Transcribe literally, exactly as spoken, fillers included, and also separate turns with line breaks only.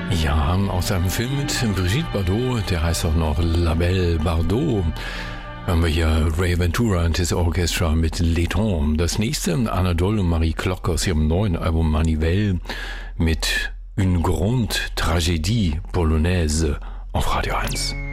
Ja, aus einem Film mit Brigitte Bardot, der heißt auch noch La Belle Bardot, haben wir hier Ray Ventura und das Orchestra mit Letton. Das nächste, Anadole und Marie Klock aus ihrem neuen Album Manivelle mit Une grande tragédie polonaise auf Radio eins.